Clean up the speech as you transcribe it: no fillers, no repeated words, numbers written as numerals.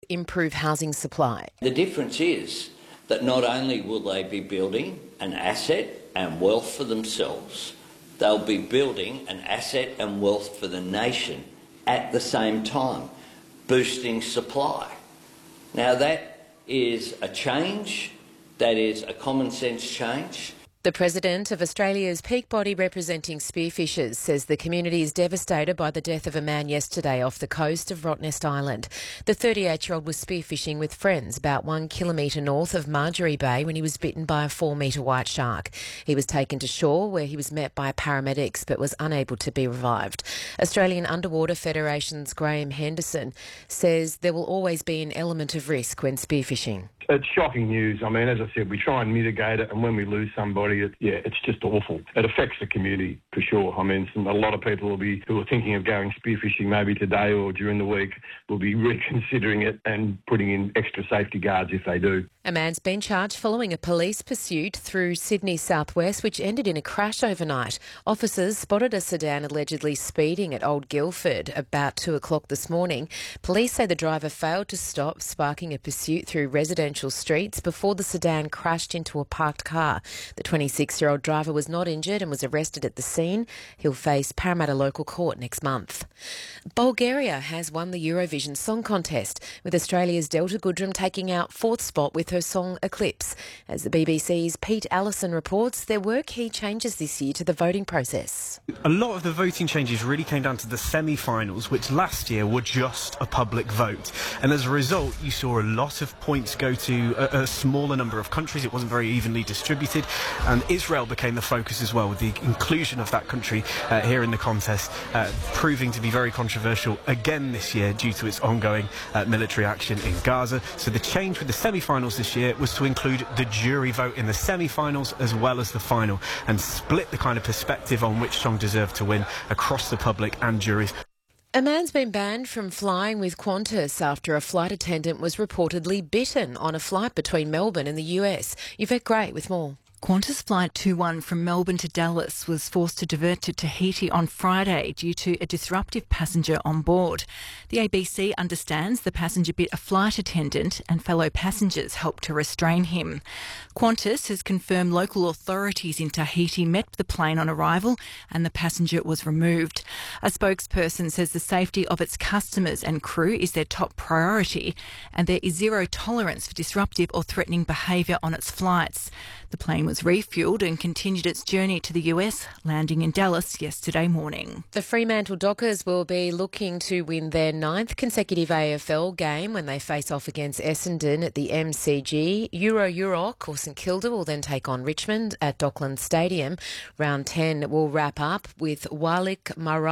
improve housing supply. The difference is that not only will they be building an asset and wealth for themselves, they'll be building an asset and wealth for the nation at the same time, boosting supply. Now that is a change, that is a common sense change. The President of Australia's peak body representing spearfishers says the community is devastated by the death of a man yesterday off the coast of Rottnest Island. The 38-year-old was spearfishing with friends about 1 kilometre north of Marjorie Bay when he was bitten by a 4-metre white shark. He was taken to shore where he was met by paramedics but was unable to be revived. Australian Underwater Federation's Graham Henderson says there will always be an element of risk when spearfishing. It's shocking news. I mean, as I said, we try and mitigate it, and when we lose somebody, it's just awful. It affects the community for sure. I mean, a lot of people who are thinking of going spearfishing maybe today or during the week will be reconsidering it and putting in extra safety guards if they do. A man's been charged following a police pursuit through Sydney southwest, which ended in a crash overnight. Officers spotted a sedan allegedly speeding at Old Guildford about 2 o'clock this morning. Police say the driver failed to stop, sparking a pursuit through residential streets before the sedan crashed into a parked car. The 26-year-old driver was not injured and was arrested at the scene. He'll face Parramatta Local Court next month. Bulgaria has won the Eurovision Song Contest, with Australia's Delta Goodrem taking out 4th spot with her song Eclipse. As the BBC's Pete Allison reports, there were key changes this year to the voting process. A lot of the voting changes really came down to the semi-finals, which last year were just a public vote. And as a result, you saw a lot of points go to a smaller number of countries. It wasn't very evenly distributed. And Israel became the focus as well, with the inclusion of that country here in the contest, proving to be very controversial again this year due to its ongoing military action in Gaza. So the change with the semi-finals this year was to include the jury vote in the semi-finals as well as the final, and split the kind of perspective on which song deserved to win across the public and juries. A man's been banned from flying with Qantas after a flight attendant was reportedly bitten on a flight between Melbourne and the US. Yvette Gray with more. Qantas Flight 21 from Melbourne to Dallas was forced to divert to Tahiti on Friday due to a disruptive passenger on board. The ABC understands the passenger bit a flight attendant and fellow passengers helped to restrain him. Qantas has confirmed local authorities in Tahiti met the plane on arrival and the passenger was removed. A spokesperson says the safety of its customers and crew is their top priority and there is zero tolerance for disruptive or threatening behaviour on its flights. The plane was refuelled and continued its journey to the US, landing in Dallas yesterday morning. The Fremantle Dockers will be looking to win their 9th consecutive AFL game when they face off against Essendon at the MCG. Euroc or St Kilda will then take on Richmond at Docklands Stadium. Round 10 will wrap up with Warwick Murray